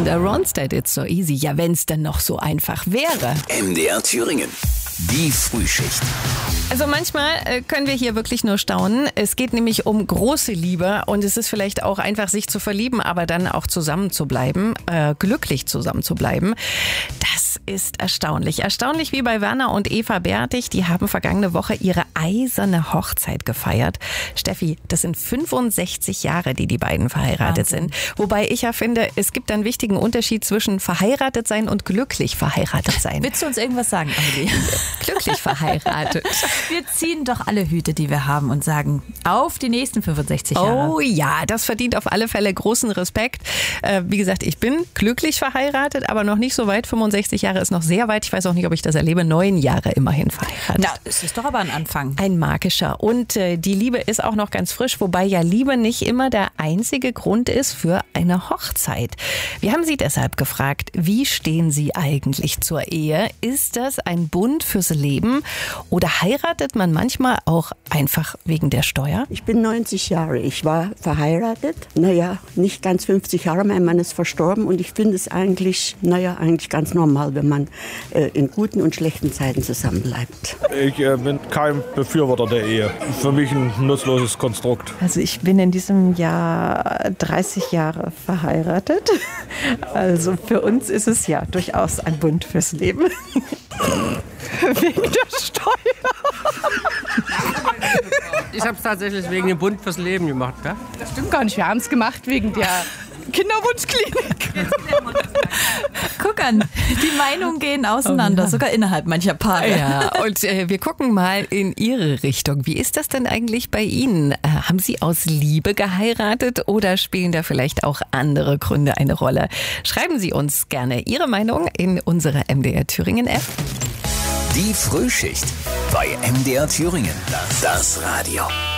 Linda Ronstadt, It's So Easy. Ja, wenn es denn noch so einfach wäre. MDR Thüringen. Die Frühschicht. Also manchmal können wir hier wirklich nur staunen. Es geht nämlich um große Liebe und es ist vielleicht auch einfach, sich zu verlieben, aber dann auch zusammen zu bleiben, glücklich zusammen zu bleiben. Das ist erstaunlich. Erstaunlich wie bei Werner und Eva Bertig. Die haben vergangene Woche ihre eiserne Hochzeit gefeiert. Steffi, das sind 65 Jahre, die beiden verheiratet sind. Wobei ich ja finde, es gibt einen wichtigen Unterschied zwischen verheiratet sein und glücklich verheiratet sein. Willst du uns irgendwas sagen, Amelie? Glücklich verheiratet. Wir ziehen doch alle Hüte, die wir haben und sagen, auf die nächsten 65 Jahre. Oh ja, das verdient auf alle Fälle großen Respekt. Wie gesagt, ich bin glücklich verheiratet, aber noch nicht so weit. 65 Jahre ist noch sehr weit. Ich weiß auch nicht, ob ich das erlebe. 9 Jahre immerhin verheiratet. Na, das ist doch aber ein Anfang. Ein magischer. Und die Liebe ist auch noch ganz frisch, wobei ja Liebe nicht immer der einzige Grund ist für eine Hochzeit. Wir haben Sie deshalb gefragt, wie stehen Sie eigentlich zur Ehe? Ist das ein Bund fürs Leben oder heiratet man manchmal auch einfach wegen der Steuer? Ich bin 90 Jahre. Ich war verheiratet. Nicht ganz 50 Jahre. Mein Mann ist verstorben und ich finde es eigentlich ganz normal, wenn man in guten und schlechten Zeiten zusammenbleibt. Ich bin kein Befürworter der Ehe. Für mich ein nutzloses Konstrukt. Also ich bin in diesem Jahr 30 Jahre verheiratet. Also für uns ist es ja durchaus ein Bund fürs Leben. Wegen der Steuer. Ich habe es tatsächlich wegen dem Bund fürs Leben gemacht. Ja? Das stimmt gar nicht. Wir haben es gemacht wegen der Kinderwunschklinik. Guck an, die Meinungen gehen auseinander, sogar innerhalb mancher Paare. Ja, und wir gucken mal in Ihre Richtung. Wie ist das denn eigentlich bei Ihnen? Haben Sie aus Liebe geheiratet oder spielen da vielleicht auch andere Gründe eine Rolle? Schreiben Sie uns gerne Ihre Meinung in unsere MDR Thüringen App. Die Frühschicht bei MDR Thüringen. Das Radio.